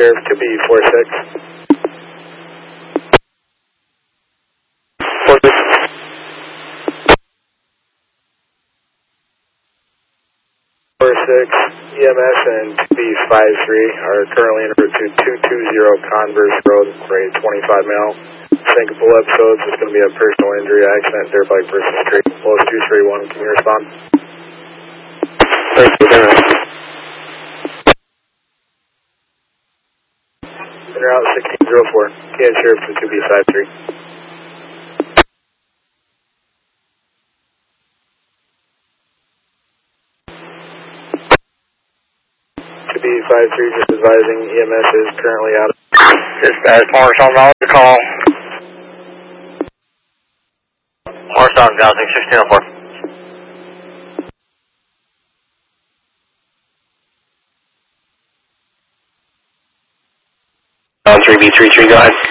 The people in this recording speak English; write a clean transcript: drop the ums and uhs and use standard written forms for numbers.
Sheriff to be 46. 46. EMS and B53 are currently en route to 220 Converse Road, grade 25 mile. Syncopal episodes is going to be a personal injury accident, dirt bike versus street. Lowest 231, can you respond? En route 1604, KN Sheriff to 2B53. B53 just advising EMS is currently out of... Dispatch, Morristown, knowledge call. Morristown, Dowsing, 1604. 3B33, go ahead.